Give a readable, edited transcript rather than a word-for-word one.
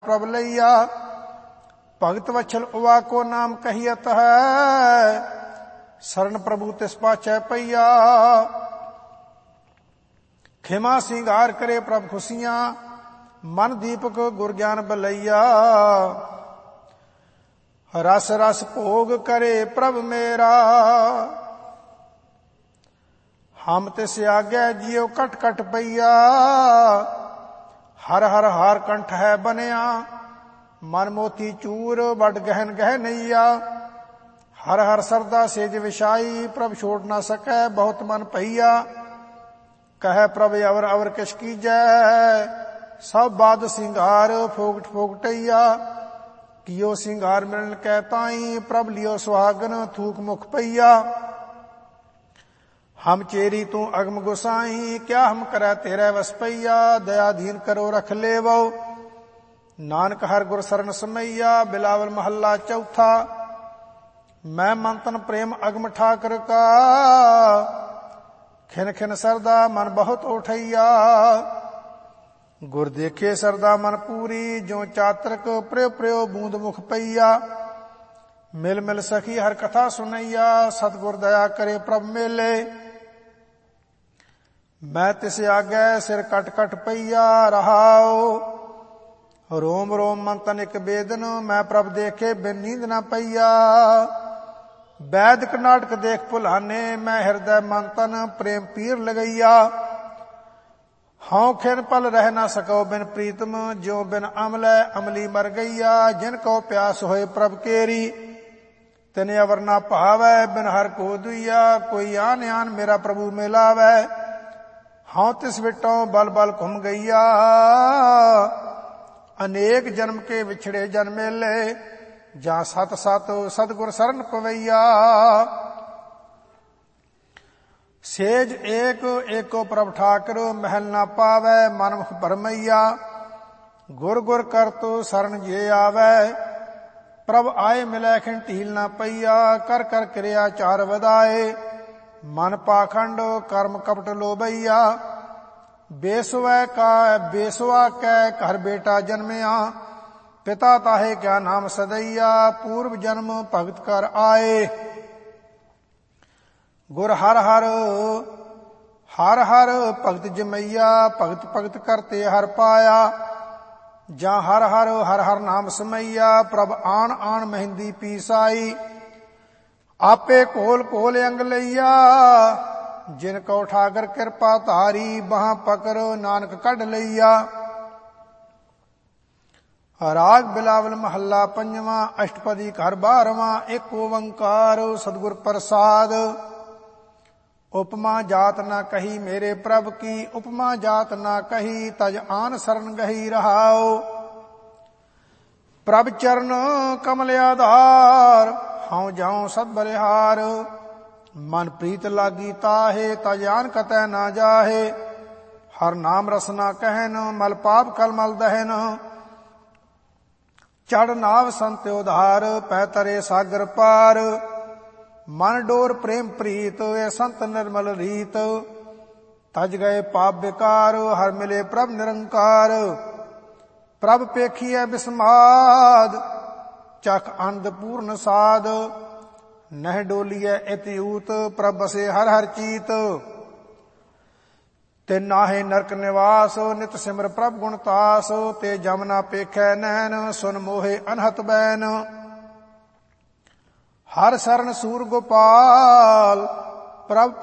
प्रभ लैया। भगत वत्सल उवा को नाम कहियत है, शरण प्रभु तिस पाछै पैया। खिमा सिंगार करे प्रभ खुशियां, मन दीपक गुर ज्ञान बलैया। रस रस भोग करे प्रभ मेरा, हम तिस आगे जियो कट कट पैया। हर हर हार कंठ है बनिया, मन मोती चूर बड़ गहन गहनैया। हर हर सरदा सेज विशाई, प्रभ छोड़ ना सकै बहुत मन भैया। कह प्रभ अवर अवर किश कीजै, सब बाद सिंगार फोगट फोगटैया। कियो सिंगार मिलन कै ताई, प्रभ लियो सुहागन थूक मुख पैया। हम चेरी तू अगम गुसाई, क्या हम करै तेरे वस पैया। दयाधीन करो रख लेवो, नानक हर गुर सरन समैया। बिलावल महला चौथा। मैं मंतन प्रेम अगम ठाकर का, खिन खिन सरदा मन बहुत उठैया। गुर देखे सरदा मन पूरी, जो चातरक प्रियो प्रियो बूंद मुख पैया। मिल मिल सखी हर कथा सुनैया, सतगुर दया करे प्रभ मेले। मैं तिस आगे सिर कट कट पैया रहाओ। रोम रोम मंतन एक बेदन, मैं प्रभ देखे बिन नींद न पैया। वैदिक नाटक देख भुलाने, मैं हृदय मंतन प्रेम पीर लगैया। हाँ खिन पल रह न सको बिन प्रीतम, जो बिन अमलै अमली मर गैया। जिनको प्यास होए प्रभ केरी, तिने अवर ना भावै बिन हर को दुइया। कोई आन आन मेरा प्रभु मिलावै, हाँ तिस विटों बल बल घुम गैया। अनेक जन्म के विछड़े जन मेले, जा सत सत सतगुर शरण पवैया। सेज एक एको प्रभ ठाकर, महल ना पावै मन मुख भरमैया। गुर गुर कर तो शरण जे आवै, प्रभ आए मिलै खिन ढील ना पैया। कर कर क्रिया चार वदाए, मन पाखंड कर्म कपट लोभैया। बेसुआ कै घर बेटा जन्मया, पिता ताहे क्या नाम सदैया। पूर्व जन्म भगत कर आए, गुर हर हर हर हर भगत जमैया। भगत भगत करते हर पाया, जा हर हर हर हर नाम समैया। प्रभ आन आन मेहंदी पीसाई, आपे कोल कोल अंग लैया। जिनको ठाकर कृपा धारी, बहां पकड़ नानक कढ़ लैया। राग बिलावल महला पंजवा, अष्टपदी घर 12वां। एक ओंकार सतगुर प्रसाद। उपमा जात ना कही मेरे प्रभ की, उपमा जात ना कही तज आन शरण गही रहाओ। प्रभ चरण कमल आधार, हाँ जाऊं सद बलिहार। मन प्रीत लागी ताहे, तजान कतै ना जाहे। हर नाम रसना कहन, मल पाप कल मल दहन। चढ़ नाव संत उधार, पै तरे सागर पार। मन डोर प्रेम प्रीत, ए संत निर्मल रीत। तज गए पाप बेकार, हर मिले प्रभ निरंकार। प्रभ पेखिए बिस्माद, चख आनंद पूर्ण साध। नह डोलिए इतयूत, प्रभ बसे हर हर चीत। ते नाहे नरक निवास, नित सिमर प्रभ गुण तास। ते जमना पेखै नैन, सुन मोहे अनहत बैन। हर शरण सूर गोपाल, प्रभ